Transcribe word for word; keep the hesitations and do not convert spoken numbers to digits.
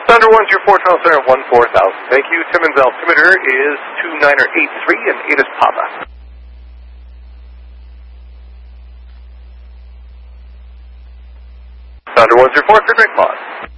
Thunder one two four, Toronto Center one four thousand. Thank you. Timmins altimeter is two niner eight three and eight is Papa. Thunder one two four, good night, Boss.